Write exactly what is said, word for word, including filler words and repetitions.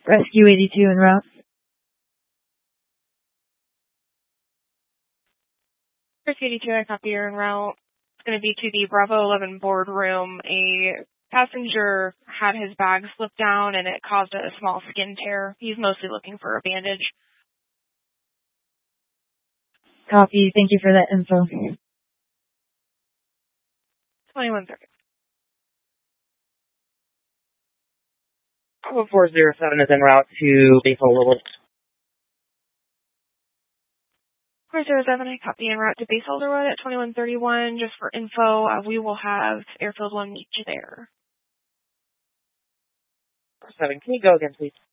Rescue eighty-two en route. Rescue eighty-two, I copy you're en route. It's going to be to the Bravo eleven boardroom. A passenger had his bag slip down and it caused a small skin tear. He's mostly looking for a bandage. Copy. Thank you for that info. twenty-one thirty. Bravo four zero seven is en route to base Alderwood. four zero seven, I copy en route to base Alderwood at twenty-one thirty-one. Just for info, uh, we will have Airfield one meet you there. four seven, can you go again, please?